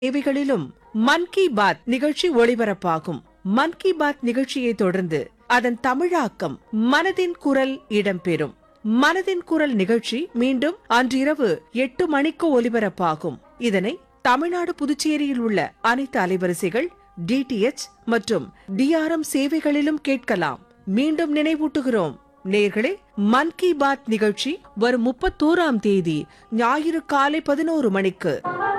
சேவைகளிலும் மன் கி பாத் நிகழ்ச்சி ஒளிபரப்பாகும். மன் கி பாத் நிகழ்ச்சியை தொடர்ந்து அதன் தமிழாக்கம் மனதின் குரல் இடம்பெறும். மனதின் குரல் நிகழ்ச்சி மீண்டும் அன்றிரவு 8 மணிக்கு ஒலிபரப்பாகும். இதனை தமிழ்நாடு புதுச்சேரியில் உள்ள அனைத்து அலைவரிசைகள் DTH மற்றும் DRM சேவைகளிலும் கேட்கலாம். மீண்டும் நினைவூட்டுகிறோம் நேயர்களே, மன் கி பாத் நிகழ்ச்சி வரும் 31ஆம் தேதி ஞாயிறு காலை 11 மணிக்கு.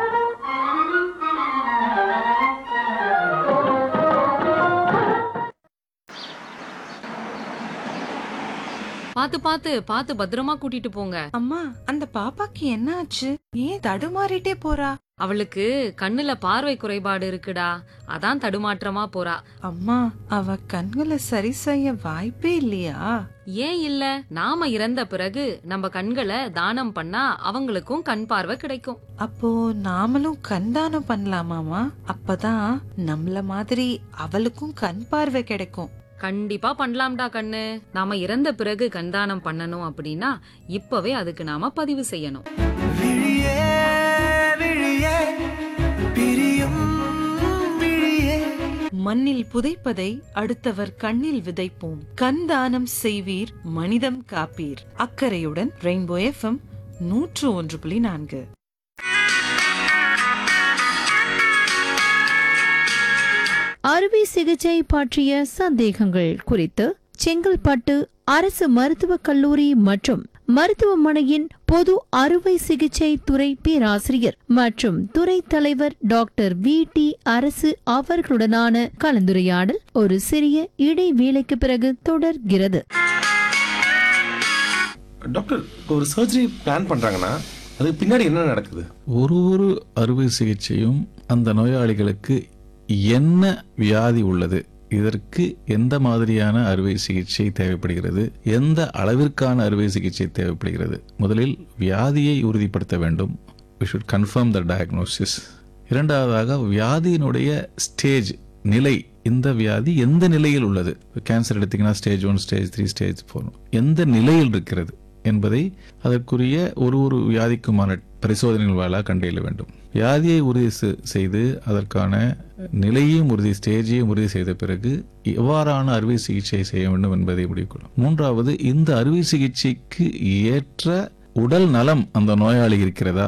பாத்து பாத்து பாத்து பத்திரமா கூட்டிட்டு போங்க. அம்மா, அந்த பாப்பாக்கு என்ன ஆச்சு? ஏன் தடுமாறிட்டே போறா? அவளுக்கு கண்ணுல பார்வை குறைபாடு இருக்குடா, அதான் தடுமாற்றமா போறா. அம்மா, அவ கண்களை சரி செய்ய வாய்ப்பே இல்லையா? ஏன் இல்ல, நாம இறந்த பிறகு நம்ம கண்களை தானம் பண்ணா அவங்களுக்கும் கண் பார்வை கிடைக்கும். அப்போ நாமளும் கண் தானம் பண்ணலாமாமா? அப்பதான் நம்மள மாதிரி அவளுக்கும் கண் பார்வை கிடைக்கும். கண்டிப்பா பண்ணலாம்டா கண்ணு. நாம இறந்த பிறகு கண்தானம் பண்ணணும் அப்படின்னா இப்பவே அதுக்கு நாம பதிவு செய்யணும். விழியே, விழியே, பிரியும் விழியே. மண்ணில் புதைப்பதை அடுத்தவர் கண்ணில் விதைப்போம். கண் தானம் செய்வீர், மனிதம் காப்பீர். அக்கறையுடன் ரெயின்போ FM 101.4. அறுவை சிகிச்சை பற்றிய சந்தேகங்கள் குறித்து செங்கல்பட்டு அரசு மருத்துவக் கல்லூரி மற்றும் மருத்துவமனையின் பொது அறுவை சிகிச்சை துறை பேராசிரியர் மற்றும் துறை தலைவர் டாக்டர் VT அரசு அவர்களுடனான கலந்துரையாடல் ஒரு சிறிய இடைவேளைக்கு பிறகு தொடர்கிறது. டாக்டர், ஒரு சர்ஜரி பிளான் பண்றாங்கன்னா அதுக்கு பின்னாடி என்ன நடக்குது? ஒரு அறுவை சிகிச்சையும் அந்த நோயாளிகளுக்கு என்ன வியாதி உள்ளது, இதற்கு எந்த மாதிரியான அறுவை சிகிச்சை தேவைப்படுகிறது, எந்த அளவிற்கான அறுவை சிகிச்சை தேவைப்படுகிறது, முதலில் வியாதியை உறுதிப்படுத்த வேண்டும். we should confirm the diagnosis. இரண்டாவதாக வியாதியினுடைய ஸ்டேஜ் நிலை, இந்த வியாதி எந்த நிலையில் உள்ளது. கேன்சர் எடுத்தீங்கன்னா ஸ்டேஜ் 1, ஸ்டேஜ் 3, ஸ்டேஜ் 4 எந்த நிலையில் இருக்கிறது என்பதை அதற்குரிய ஒரு வியாதிக்குமான பரிசோதனைகள் வாயிலாக கண்டறிய வேண்டும். வியாதியை உறுதி செய்து அதற்கான நிலையையும் ஸ்டேஜையும் உறுதி செய்த பிறகு எவ்வாறான அறுவை சிகிச்சை செய்ய வேண்டும் என்பதை முடிவுகொள்ளும். மூன்றாவது, இந்த அறுவை சிகிச்சைக்கு ஏற்ற உடல் நலம் அந்த நோயாளி இருக்கிறதா,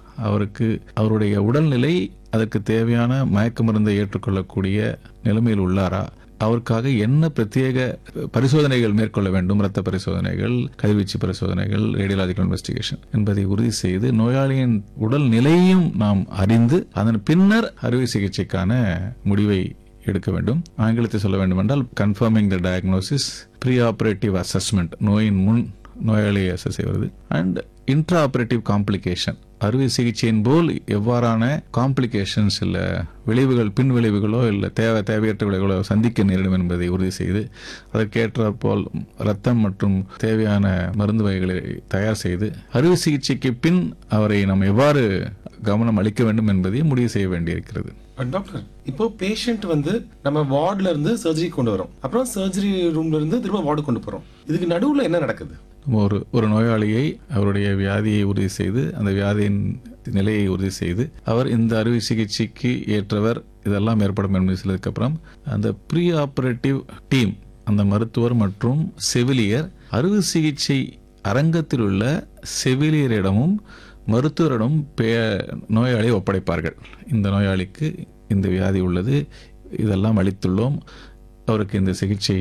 அவருடைய உடல்நிலை அதற்கு தேவையான மயக்க மருந்தை ஏற்றுக்கொள்ளக்கூடிய நிலைமையில் உள்ளாரா, அவருக்காக என்ன பிரத்யேக பரிசோதனைகள் மேற்கொள்ள வேண்டும், இரத்த பரிசோதனைகள், கதிர்வீச்சு பரிசோதனைகள், ரேடியலாஜிக்கல் இன்வெஸ்டிகேஷன் என்பதை உறுதி செய்து நோயாளியின் உடல் நிலையையும் நாம் அறிந்து அதன் பின்னர் அறுவை சிகிச்சைக்கான முடிவை எடுக்க வேண்டும். ஆங்கிலத்தை சொல்ல வேண்டும் என்றால் கன்ஃபர்மிங் த டயக்னோசிஸ், ப்ரீ ஆபரேட்டிவ் அசஸ்மெண்ட், நோயின் முன் நோயாளியை அசஸ் செய்வது, அண்ட் இன்ட்ரா ஆபரேட்டிவ் காம்ப்ளிகேஷன், அறுவை சிகிச்சையின் போல் எவ்வாறான காம்ப்ளிகேஷன்ஸ் இல்ல விளைவுகள், பின் விளைவுகளோ இல்ல தேவையற்ற விளைவுகளோ சந்திக்க நேரிடும் என்பதை உறுதி செய்து அதற்கேற்ற போல் ரத்தம் மற்றும் தேவையான மருந்து வகைகளை தயார் செய்து அறுவை சிகிச்சைக்கு பின் அவரை நாம் எவ்வாறு கவனம் அளிக்க வேண்டும் என்பதை முடிவு செய்ய வேண்டியிருக்கிறது. டாக்டர், இப்போ பேஷண்ட் நம்ம வார்டுல இருந்து சர்ஜரி கொண்டு வரோம், அப்புறம் சர்ஜரி ரூம்ல இருந்து திரும்ப வார்டு கொண்டு போறோம். இதுக்கு நடுவுல என்ன நடக்குது? ஒரு நோயாளியை அவருடைய வியாதியை உறுதி செய்து அந்த வியாதியின் நிலையை உறுதி செய்து அவர் இந்த அறுவை சிகிச்சைக்கு ஏற்றவர், இதெல்லாம் ஏற்படும் என்பது சிலதுக்கு அப்புறம் அந்த ப்ரீ ஆபரேட்டிவ் டீம், அந்த மருத்துவர் மற்றும் செவிலியர் அறுவை சிகிச்சை அரங்கத்தில் உள்ள செவிலியரிடமும் மருத்துவரிடம் நோயாளியை ஒப்படைப்பார்கள். இந்த நோயாளிக்கு இந்த வியாதி உள்ளது, இதெல்லாம் அளித்துள்ளோம், அவருக்கு இந்த சிகிச்சை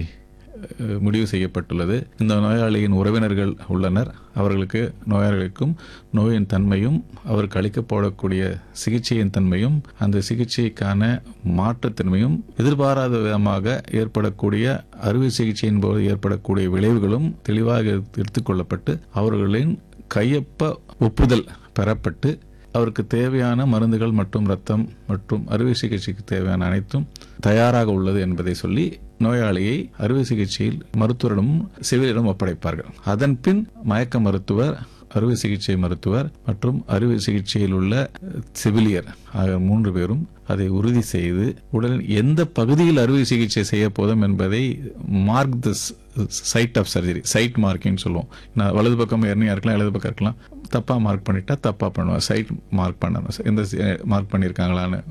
முடிவு செய்யப்பட்டுள்ளது, இந்த நோயாளியின் உறவினர்கள் உள்ளனர், நோயாளிகளுக்கும் நோயின் தன்மையும் அவருக்கு அளிக்கப்படக்கூடிய சிகிச்சையின் தன்மையும் அந்த சிகிச்சைக்கான மாற்றுத்தன்மையும் எதிர்பாராத விதமாக ஏற்படக்கூடிய அறுவை சிகிச்சையின் போது ஏற்படக்கூடிய விளைவுகளும் தெளிவாக எடுத்துக்கொள்ளப்பட்டு அவர்களின் கையொப்ப ஒப்புதல் பெறப்பட்டு அவருக்கு தேவையான மருந்துகள் மற்றும் ரத்தம் மற்றும் அறுவை சிகிச்சைக்கு தேவையான அனைத்தும் தயாராக உள்ளது என்பதை சொல்லி நோயாளியை அறுவை சிகிச்சையில் மருத்துவரிடம் செவிலியரிடம் ஒப்படைப்பார்கள். அதன் பின் மயக்க மருத்துவர், அறுவை சிகிச்சை மருத்துவர் மற்றும் அறுவை சிகிச்சையில் உள்ள செவிலியர் ஆகிய 3 பேரும் அதை உறுதி செய்து உடலின் எந்த பகுதியில் அறுவை சிகிச்சை செய்ய போதும் என்பதை mark the side of surgery, side marking சொல்லுவோம். நான் வலது பக்கம் எர்னியா இருக்கலாம், இடது பக்கம் இருக்கலாம், தப்பா மார்க் பண்ணிட்டா தப்பா பண்ணுவேன், சைட் மார்க் பண்ணணும், எந்த மார்க் பண்ணியிருக்காங்களான்னு